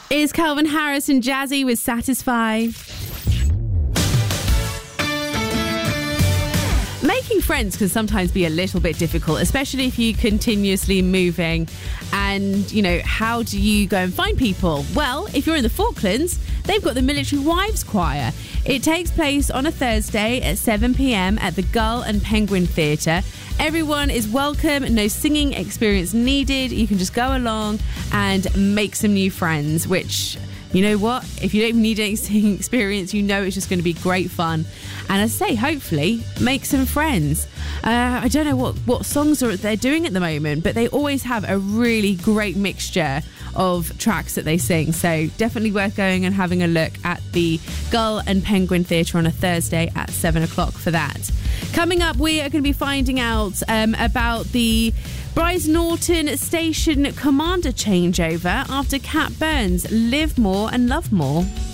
Is Calvin Harris and Jazzy with Satisfy. Making friends can sometimes be a little bit difficult, especially if you're continuously moving. And, how do you go and find people? Well, if you're in the Falklands, they've got the Military Wives Choir. It takes place on a Thursday at 7 p.m. at the Gull and Penguin Theatre. Everyone is welcome, no singing experience needed. You can just go along and make some new friends, which, you know what? If you don't even need any singing experience, it's just going to be great fun. And as I say, hopefully, make some friends. I don't know what songs they're doing at the moment, but they always have a really great mixture of tracks that they sing. So definitely worth going and having a look at the Gull and Penguin Theatre on a Thursday at 7 o'clock for that. Coming up, we are going to be finding out about the Bryce Norton Station Commander changeover after Cat Burns' Live More and Love More.